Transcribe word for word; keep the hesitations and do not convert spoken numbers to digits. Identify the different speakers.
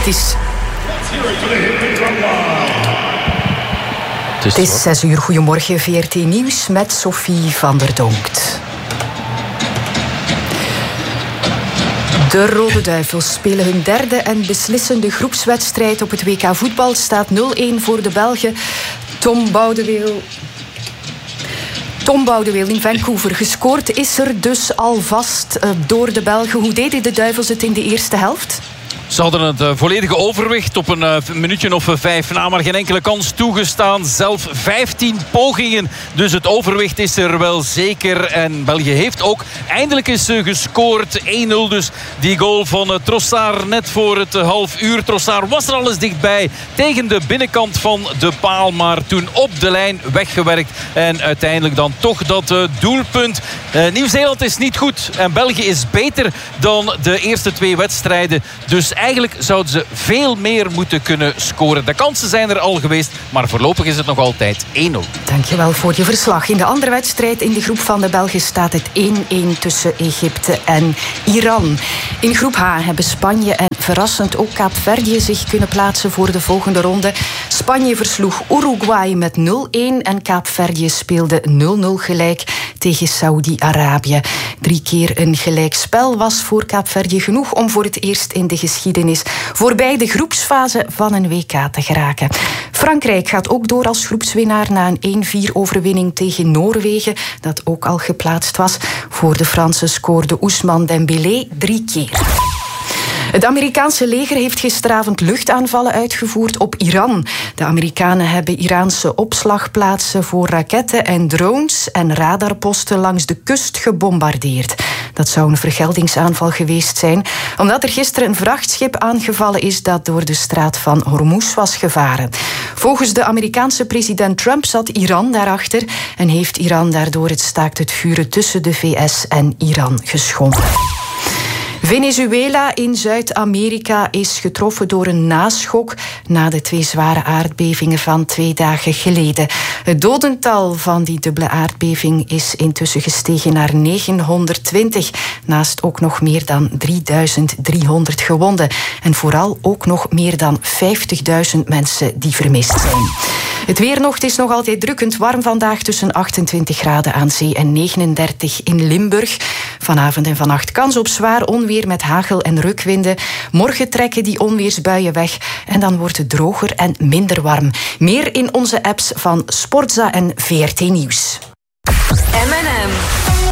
Speaker 1: Het is... Het is zes uur. Goedemorgen, V R T Nieuws met Sophie van der Donkt. De Rode Duivels spelen hun derde en beslissende groepswedstrijd op het W K voetbal. Staat nul-een voor de Belgen. Tom Boudeweel... Tom Boudeweel in Vancouver. Gescoord is er dus alvast uh, door de Belgen. Hoe deden de Duivels het in de eerste helft?
Speaker 2: Ze hadden het uh, volledige overwicht op een uh, minuutje of uh, vijf na, maar geen enkele kans toegestaan. Zelf vijftien pogingen, dus het overwicht is er wel zeker. En België heeft ook eindelijk eens uh, gescoord. één nul dus, die goal van uh, Trossard net voor het uh, half uur. Trossard was er alles dichtbij tegen de binnenkant van de paal, maar toen op de lijn weggewerkt. En uiteindelijk dan toch dat uh, doelpunt. Uh, Nieuw-Zeeland is niet goed en België is beter dan de eerste twee wedstrijden. Dus eigenlijk zouden ze veel meer moeten kunnen scoren. De kansen zijn er al geweest, maar voorlopig is het nog altijd één nul.
Speaker 1: Dankjewel voor je verslag. In de andere wedstrijd in de groep van de Belgen staat het één-één tussen Egypte en Iran. In groep H hebben Spanje en verrassend ook Kaapverdië zich kunnen plaatsen voor de volgende ronde. Spanje versloeg Uruguay met nul-één en Kaapverdië speelde nul-nul gelijk tegen Saoedi-Arabië. Drie keer een gelijkspel was voor Kaapverdië genoeg om voor het eerst in de geschiedenis voorbij de groepsfase van een W K te geraken. Frankrijk gaat ook door als groepswinnaar na een één-vier overwinning tegen Noorwegen, dat ook al geplaatst was. Voor de Fransen scoorde Ousmane Dembélé drie keer. Het Amerikaanse leger heeft gisteravond luchtaanvallen uitgevoerd op Iran. De Amerikanen hebben Iraanse opslagplaatsen voor raketten en drones en radarposten langs de kust gebombardeerd. Dat zou een vergeldingsaanval geweest zijn, omdat er gisteren een vrachtschip aangevallen is dat door de straat van Hormuz was gevaren. Volgens de Amerikaanse president Trump zat Iran daarachter en heeft Iran daardoor het staakt het vuren tussen de V S en Iran geschonden. Venezuela in Zuid-Amerika is getroffen door een naschok na de twee zware aardbevingen van twee dagen geleden. Het dodental van die dubbele aardbeving is intussen gestegen naar negenhonderdtwintig, naast ook nog meer dan drieduizend driehonderd gewonden. En vooral ook nog meer dan vijftigduizend mensen die vermist zijn. Het weer nog, het is nog altijd drukkend warm vandaag tussen achtentwintig graden aan zee en negenendertig in Limburg. Vanavond en vannacht kans op zwaar onweer met hagel en rukwinden. Morgen trekken die onweersbuien weg en dan wordt het droger en minder warm. Meer in onze apps van Sportza en V R T Nieuws.
Speaker 3: M en M.